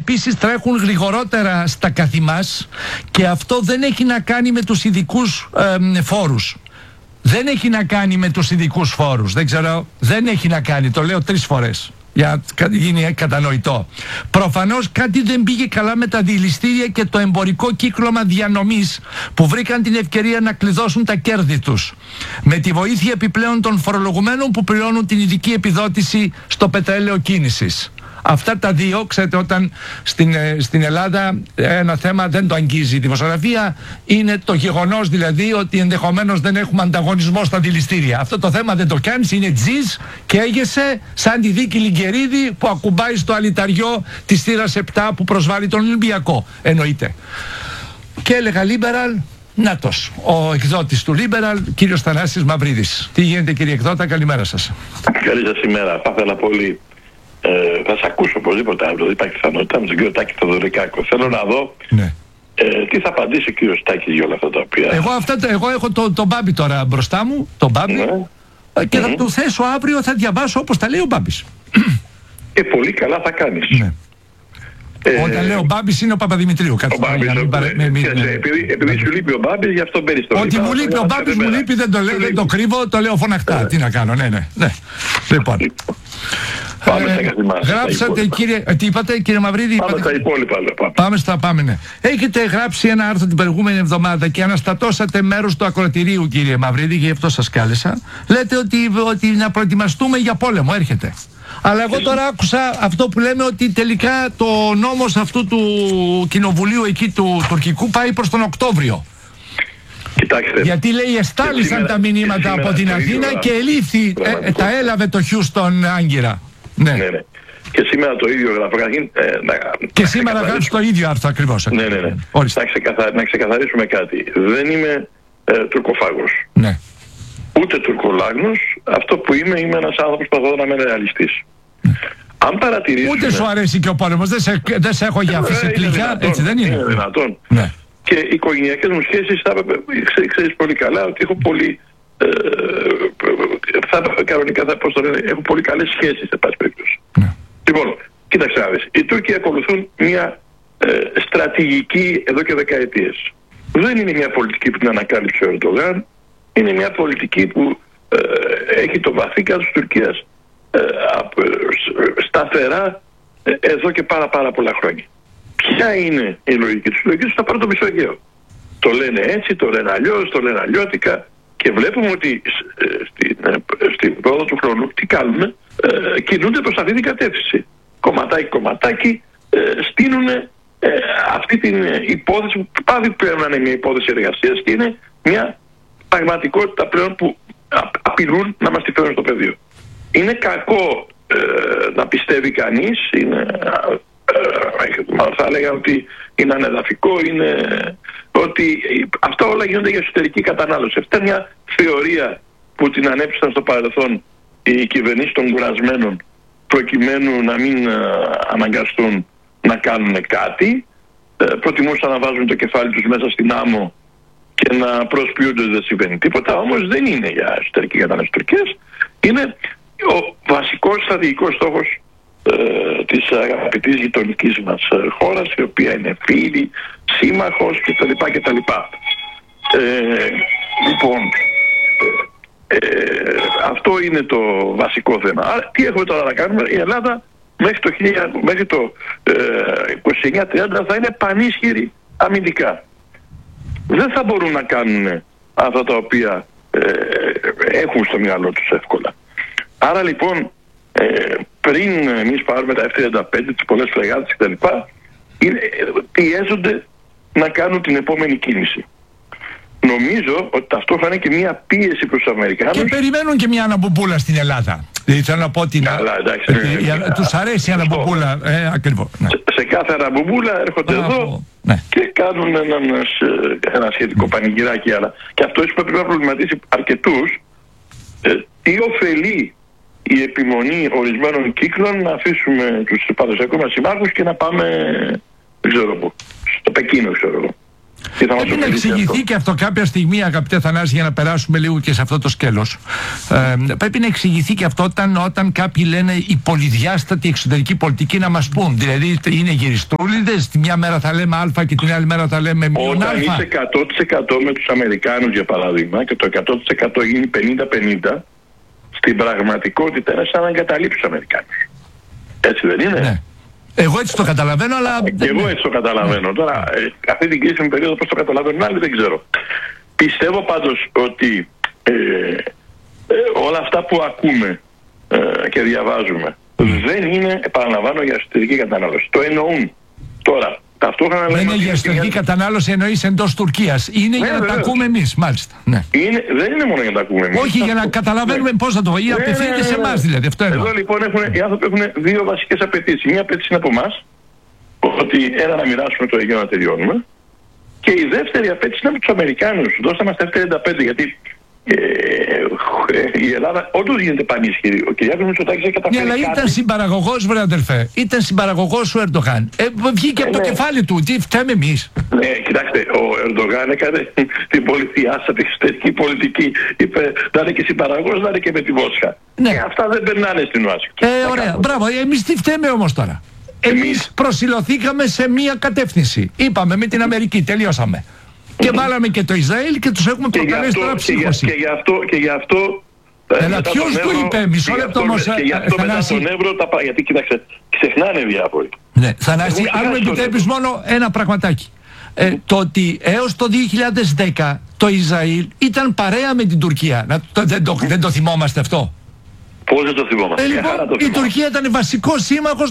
επίσης τρέχουν γρηγορότερα στα καθημάς και αυτό δεν έχει να κάνει με τους ειδικούς φόρους. Δεν έχει να κάνει με τους ειδικούς φόρους. Δεν ξέρω, δεν έχει να κάνει. Το λέω 3 φορές για να γίνει κατανοητό. Προφανώς κάτι δεν πήγε καλά με τα δηληστήρια και το εμπορικό κύκλωμα διανομής που βρήκαν την ευκαιρία να κλειδώσουν τα κέρδη τους. Με τη βοήθεια επιπλέον των φορολογουμένων που πληρώνουν την ειδική επιδότηση στο πετρέλαιο κίνησης. Αυτά τα δύο, ξέρετε, όταν στην Ελλάδα ένα θέμα δεν το αγγίζει η δημοσιογραφία, είναι το γεγονός δηλαδή ότι ενδεχομένως δεν έχουμε ανταγωνισμό στα δηληστήρια. Αυτό το θέμα δεν το κάνεις, είναι τζιζ και έγεσαι σαν τη Δίκη Λιγκερίδη που ακουμπάει στο αλυταριό της θύρας 7 που προσβάλλει τον Ολυμπιακό. Εννοείται. Και έλεγα liberal, νάτος, ο εκδότης του liberal, κύριος Θανάσης Μαυρίδης. Τι γίνεται, κύριε εκδότα, καλημέρα σας. Καλή σας ημέρα. Θα ήθελα πολύ. Θα σας ακούσω οπωσδήποτε αύριο. Υπάρχει πιθανότητα με τον κύριο Τάκη Θεοδωρικάκο. Θέλω να δω τι θα απαντήσει ο κύριος Τάκης για όλα αυτά τα οποία. Εγώ έχω τον Μπάμπη τώρα μπροστά μου. Τον Μπάμπη. Και θα του θέσω αύριο, θα διαβάσω όπως τα λέει ο Μπάμπης. Πολύ καλά θα κάνεις. Ναι. Όταν λέω Μπάμπης είναι ο Παπαδημητρίου. Ο Μπάμπης, επειδή σου λείπει ο Μπάμπης, γι' αυτό περιστολή. Ότι μου λείπει ο Μπάμπης, μου λείπει, δεν το κρύβω, το λέω φωναχτά. Τι να κάνω, ναι. Λοιπόν. Πάμε στα καθημάς. Γράψατε, κύριε, τι είπατε, κύριε Μαυρίδη? Πάμε στα υπόλοιπα. Πάμε, ναι. Έχετε γράψει ένα άρθρο την προηγούμενη εβδομάδα και αναστατώσατε μέρος του ακροατηρίου, κύριε Μαυρίδη, και γι' αυτό σας κάλεσα. Λέτε ότι να προετοιμαστούμε για πόλεμο, έρχεται. Αλλά εγώ τώρα άκουσα αυτό που λέμε ότι τελικά το νόμος αυτού του κοινοβουλίου εκεί του τουρκικού πάει προς τον Οκτώβριο. Κοιτάξτε, γιατί λέει εστάλησαν τα μηνύματα από την Αθήνα και ελήφθη, τα έλαβε το Χιούστον Άγκυρα. Ναι. Και σήμερα το ίδιο γράφω. Και σήμερα γράφει το ίδιο άρθρο ακριβώς. Ναι. Να ξεκαθαρίσουμε κάτι. Δεν είμαι τουρκοφάγος. Ναι. Ούτε τουρκολάγνος. Αυτό που είμαι ένας άνθρωπος που θα είμαι ρεαλιστής. Αν παρατηρήσουμε... Ούτε σου αρέσει και ο πόλεμος. Δεν σε έχω για φυσικλικιά. Έτσι δεν είναι? Είναι δυνατόν. Ναι. Και οι οικογενειακές μου σχέσεις, ξέρεις πολύ καλά ότι έχω πολύ... κανονικά έχω πολύ καλές σχέσεις, σε πάση περιπτώσει. Ναι. Λοιπόν, κοίταξε να δεις. Οι Τούρκοι ακολουθούν μια στρατηγική εδώ και δεκαετίες. Δεν είναι μια πολιτική που την ανακάλυψε ο Ερντογάν. Είναι μια πολιτική που έχει το βαθύ κάτω της Τουρκίας σταθερά εδώ και πάρα πολλά χρόνια. Ποια είναι η λογική τους? Η λογική τους θα πάρουν το Μεσογείο. Το λένε έτσι, το λένε αλλιώς, το λένε αλλιώτικα και βλέπουμε ότι στην πρόοδο του χρόνου τι κάνουν? Κινούνται προς αυτή την κατεύθυνση. Κομματάκι στείνουν αυτή την υπόθεση που πάβει πλέον να είναι μια υπόθεση εργασίας και είναι μια πραγματικότητα πλέον που απειλούν να μας τη φέρουν στο πεδίο. Είναι κακό να πιστεύει κανείς, θα έλεγα ότι είναι ανεδαφικό, είναι ότι αυτά όλα γίνονται για εσωτερική κατανάλωση. Αυτή είναι μια θεωρία που την ανέπτυσαν στο παρελθόν οι κυβερνήσεις των κουρασμένων προκειμένου να μην αναγκαστούν να κάνουν κάτι. Προτιμούσαν να βάζουν το κεφάλι τους μέσα στην άμμο και να προσποιούνται ότι δεν συμβαίνει τίποτα. Όμως δεν είναι για εσωτερική κατανάλωση Τουρκίας. Είναι ο βασικός στρατηγικός στόχος της αγαπητής γειτονικής μας χώρας, η οποία είναι φίλη, σύμμαχος κτλ. Λοιπόν, αυτό είναι το βασικό θέμα. Άρα τι έχουμε τώρα να κάνουμε? Η Ελλάδα μέχρι το 29-30 θα είναι πανίσχυρη αμυντικά. Δεν θα μπορούν να κάνουν αυτά τα οποία έχουν στο μυαλό τους εύκολα. Άρα λοιπόν πριν εμείς πάρουμε τα F-35, τις πολλές φρεγάτες κτλ, πιέζονται να κάνουν την επόμενη κίνηση. Νομίζω ότι ταυτόχρονα είναι και μια πίεση προς τους Αμερικάνους. Και περιμένουν και μια αναμπομπούλα στην Ελλάδα. Δηλαδή θέλω να πω ότι τους αρέσει η αναμπομπούλα. Ακριβώς. Ναι. Σε κάθε αναμπομπούλα έρχονται εδώ και κάνουν ένα σχετικό πανηγυράκι. Αλλά και αυτό ίσως πρέπει να προβληματίσει αρκετούς. Τι ωφελεί η επιμονή ορισμένων κύκλων να αφήσουμε τους παραδοσιακούς μας συμμάχους και να πάμε, δεν ξέρω πού, στο Πεκίνο, ξέρω εγώ. Πρέπει να εξηγηθεί και αυτό κάποια στιγμή, αγαπητέ Θανάση, για να περάσουμε λίγο και σε αυτό το σκέλος. Πρέπει να εξηγηθεί και αυτό όταν κάποιοι λένε η πολυδιάστατη εξωτερική πολιτική, να μας πούν. Δηλαδή είναι γυριστρούλιδες, τη μια μέρα θα λέμε Α και την άλλη μέρα θα λέμε μείον Α. Όταν είσαι 100% με τους Αμερικάνους, για παράδειγμα, και το 100% γίνει 50-50, στην πραγματικότητα είναι σαν να εγκαταλείψεις τους Αμερικάνους. Έτσι δεν είναι? Ναι. Εγώ έτσι το καταλαβαίνω, αλλά... Και εγώ έτσι το καταλαβαίνω. Τώρα, αυτή την κρίσιμη περίοδο πώς το καταλαβαίνουν άλλοι δεν ξέρω. Πιστεύω πάντως ότι όλα αυτά που ακούμε και διαβάζουμε δεν είναι, επαναλαμβάνω, για εσωτερική κατανάλωση. Το εννοούν. Τώρα, ταυτόχρονα δεν είναι για εσωτερική κατανάλωση, εννοείς εντός Τουρκίας. Είναι για να τα ακούμε εμείς, μάλιστα. Ναι. Δεν είναι μόνο για να τα ακούμε εμείς. Όχι, για να καταλαβαίνουμε πώς θα το πω. Ή απευθύνεται σε εμάς δηλαδή. Αυτό εδώ λοιπόν οι άνθρωποι έχουν δύο βασικές απαιτήσεις. Μία απαιτήση είναι από εμάς, ότι να μοιράσουμε το Αιγαίο να τελειώνουμε. Και η δεύτερη απαιτήση είναι από τους Αμερικάνους. Δώστε μας τα F-35, γιατί η Ελλάδα όντως γίνεται πανίσχυρη. Ο Κυριάκος Μητσοτάκης έχει καταφέρει. Ναι, αλλά ήταν συμπαραγωγός, βρε αδερφέ. Ήταν συμπαραγωγός ο Ερντογάν. Βγήκε από το κεφάλι του. Τι φταίμε εμείς? Ναι, κοιτάξτε, ο Ερντογάν έκανε την πολυδιάστατη εξωτερική πολιτική. Είπε να είναι και συμπαραγωγός, να είναι και με τη Μόσχα. Ναι. Και αυτά δεν περνάνε στην Ουάσιγκτον. Ωραία. Μπράβο. Εμείς τι φταίμε όμως τώρα? Εμείς προσιλωθήκαμε σε μία κατεύθυνση. Είπαμε με την Αμερική, τελειώσαμε. Και βάλαμε και το Ισραήλ και τους έχουμε προκαλέσει τώρα ψύχωση. Και γι' αυτό... Αλλά ποιος του είπε? Μισό λεπτό όμως. Και γι' αυτό μετά τον Εύρο, γιατί κοίταξε, ξεχνάνε διάφοροι. Ναι, Θανάση, αν μου επιτρέπεις μόνο ένα πραγματάκι. Το ότι έως το 2010 το Ισραήλ ήταν παρέα με την Τουρκία. Δεν το θυμόμαστε αυτό? Πώς δεν το θυμόμαστε? Η Τουρκία ήταν βασικός σύμμαχος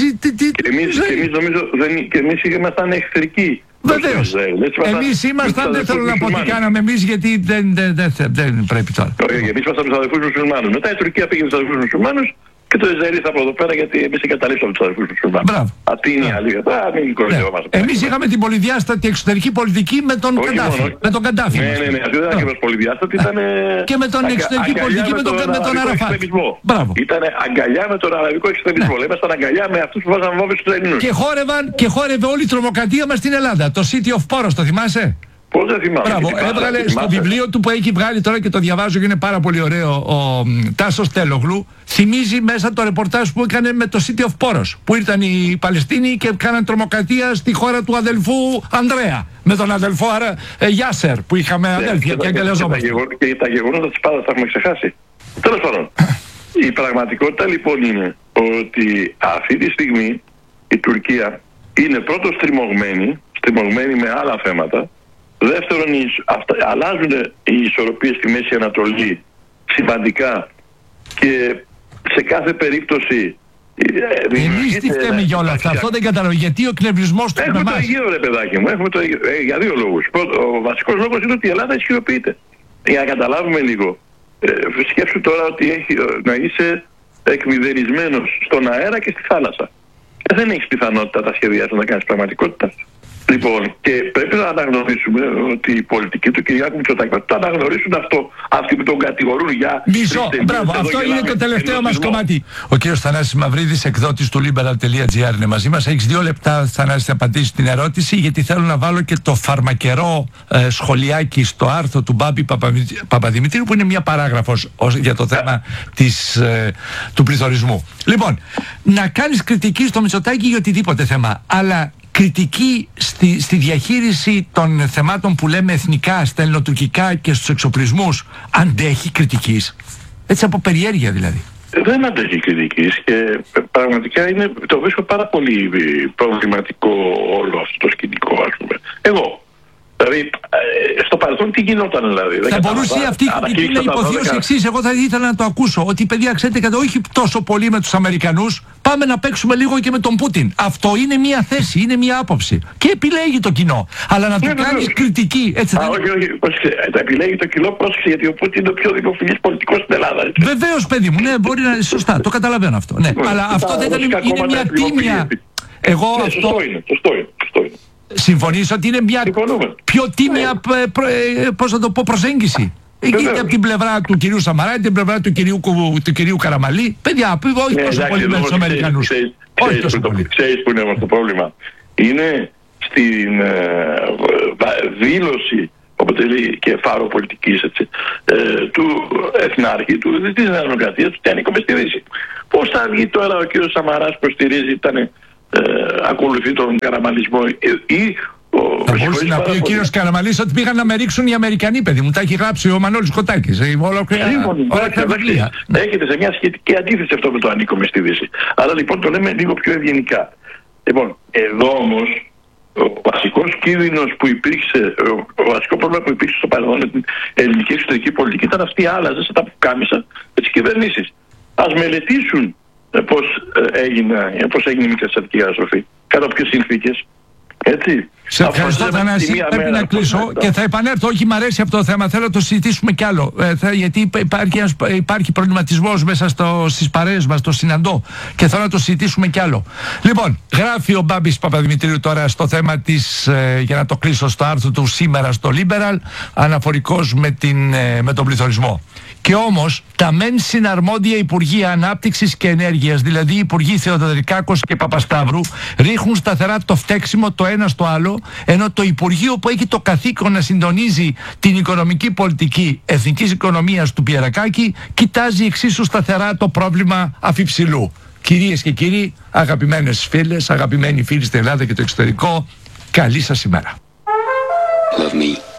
και εμείς ήμασταν εχθρικοί. Βεβαίως. Εμείς ήμασταν, δεν θέλω να πω τι κάναμε εμείς, γιατί δεν πρέπει τώρα. Εμείς ήμασταν τους αδερφούς μουσουλμάνους. Μετά η Τουρκία πήγε τους αδερφούς μουσουλμάνους και το Ισραήλ ήρθε από εδώ πέρα, γιατί εμείς εγκαταλείψαμε τους αδερφούς μουσουλμάνους. Μπράβο. Αυτή είναι η αλήθεια. Μην κοροϊδευόμαστε. Εμείς είχαμε την πολυδιάστατη εξωτερική πολιτική με τον Καντάφη. Ναι, αυτή δεν ήταν ακριβώς πολυδιάστατη, ήταν. Και με τον εξωτερική πολιτική με τον Αραφάτ. Ήταν αγκαλιά με τον αραβικό εξτρεμισμό. Ήμασταν αγκαλιά με αυτούς που βάζαν βόμβες στους Ελληνούς. Και χόρευε όλη η τρομοκρατία μας στην Ελλάδα. Το City of Poros, το θυμάσαι? Πώς δεν θυμάμαι. Μπράβο, έβγαλε στο βιβλίο του που έχει βγάλει τώρα και το διαβάζω και είναι πάρα πολύ ωραίο, ο Τάσος Τέλογλου. Θυμίζει μέσα το ρεπορτάζ που έκανε με το City of Poros, που ήρθαν οι Παλαιστίνοι και κάναν τρομοκρατία στη χώρα του αδελφού Ανδρέα, με τον αδελφό Γιάσερ που είχαμε αδέλφια και αγκαλιαζόμαστε. Και τα γεγονότα της Πάδας τα έχουμε ξεχάσει. Τέλος πάντων, η πραγματικότητα λοιπόν είναι ότι αυτή τη στιγμή η Τουρκία είναι πρώτος στριμωγμένη με άλλα θέματα. Δεύτερον, αλλάζουν οι ισορροπίες στη Μέση Ανατολή σημαντικά και σε κάθε περίπτωση... Εμείς τι φταίμε για όλα αυτά? Αυτό δεν καταλαβαίνω. Γιατί ο εκνευρισμός του έχουμε το Αιγαίο, ρε παιδάκι μου. Για δύο λόγους. Ο βασικός λόγος είναι ότι η Ελλάδα ισχυροποιείται. Για να καταλάβουμε λίγο. Σκέψου τώρα ότι να είσαι εκμηδενισμένος στον αέρα και στη θάλασσα. Δεν έχεις πιθανότητα τα σχέδιά σου να κάνεις πραγματικότητα. Λοιπόν, και πρέπει να αναγνωρίσουμε ότι η πολιτική του Κυριάκου Μητσοτάκη, το αναγνωρίσουν αυτό, αυτοί που τον κατηγορούν για... Μισό, μπράβο, αυτό είναι το τελευταίο μας κομμάτι. Ο κύριος Θανάσης Μαυρίδης, εκδότης του liberal.gr, είναι μαζί μας. Έχεις 2 λεπτά, Θανάση, να απαντήσεις την ερώτηση, γιατί θέλω να βάλω και το φαρμακερό σχολιάκι στο άρθρο του Μπάμπη Παπαδημητρίου, που είναι μια παράγραφος για το θέμα του πληθωρισμού. Λοιπόν, να κάνεις κριτική στο Μητσοτάκη για οτιδήποτε θέμα, αλλά κριτική στη διαχείριση των θεμάτων που λέμε εθνικά, στα ελληνοτουρκικά και στους εξοπλισμούς, αντέχει κριτικής? Έτσι από περιέργεια δηλαδή. Δεν αντέχει κριτικής και πραγματικά το βρίσκω πάρα πολύ προβληματικό όλο αυτό το σκηνικό, ας πούμε. Εγώ. Δηλαδή, στο παρελθόν τι γινόταν δηλαδή? Θα μπορούσε αυτή η κριτική να υποθεί ως εξής. Εγώ θα ήθελα να το ακούσω. Ότι παιδιά, ξέρετε, όχι τόσο πολύ με τους Αμερικανούς, πάμε να παίξουμε λίγο και με τον Πούτιν. Αυτό είναι μια θέση, είναι μια άποψη. Και επιλέγει το κοινό. Αλλά να του κάνεις κριτική. Έτσι δεν είναι? Όχι. Επιλέγει το κοινό, πρόσεξε, γιατί ο Πούτιν είναι ο πιο δημοφιλής πολιτικός στην Ελλάδα. Βεβαίως, παιδί μου, ναι, μπορεί να είναι σωστά. Το καταλαβαίνω αυτό. Ναι. Αλλά αυτό δεν είναι μια τίμια. Σωστό είναι. Συμφωνείς ότι είναι μια πιο τίμια προσέγγιση? Είτε από την πλευρά του κυρίου Σαμαρά, είτε την πλευρά του κυρίου Καραμαλή. Παιδιά, όχι τόσο πολύ με τους Αμερικανούς. Ξέρεις που είναι όμως το πρόβλημα? Είναι στην δήλωση που αποτελεί και φάρο πολιτικής του εθνάρχη, της Νέας Δημοκρατίας, του τι ανήκουμε στη Δύση. Πώς θα βγει τώρα ο κ. Σαμαράς που στηρίζει, ακολουθεί τον καραμαλισμό ή θα μπορούσε να πει ο κύριος Καραμαλής ότι πήγαν να με ρίξουν οι Αμερικανοί, παιδί μου. Τα έχει γράψει ο Μανώλης Κοτάκης. Έχετε σε μια σχετική αντίθεση αυτό με το ανήκουμε στη Δύση. Άρα λοιπόν το λέμε λίγο πιο ευγενικά. Λοιπόν, εδώ όμως ο βασικός κίνδυνος που υπήρξε, ο βασικό πρόβλημα που υπήρξε στο παρελθόν με την ελληνική εξωτερική πολιτική ήταν αυτή, άλλαζε σε τα πουκάμισα με τις κυβερνήσεις. Ας μελετήσουν πώς έγινε η μικρασιατική καταστροφή, κατά ποιες συνθήκες. Έτσι. Σε ευχαριστώ, Θανάση. Πρέπει να κλείσω και θα επανέλθω. Όχι, μ' αρέσει αυτό το θέμα. Θέλω να το συζητήσουμε κι άλλο. Γιατί υπάρχει προβληματισμός μέσα στις παρέες μας, το συναντώ. Και θέλω να το συζητήσουμε κι άλλο. Λοιπόν, γράφει ο Μπάμπης Παπαδημητρίου τώρα στο θέμα της, για να το κλείσω, στο άρθρο του σήμερα στο Liberal, αναφορικός με τον πληθωρισμό. Και όμως τα μεν συναρμόδια Υπουργεία Ανάπτυξης και Ενέργειας, δηλαδή οι Υπουργοί Θεοδωρικάκος και Παπασταύρου, ρίχνουν σταθερά το φταίξιμο το ένα στο άλλο, ενώ το Υπουργείο που έχει το καθήκον να συντονίζει την οικονομική πολιτική εθνικής οικονομίας του Πιερακάκη κοιτάζει εξίσου σταθερά το πρόβλημα αφιψηλού. Κυρίες και κύριοι, αγαπημένες φίλες, αγαπημένοι φίλοι στην Ελλάδα και το εξωτερικό, καλή σας ημέρα. Love me.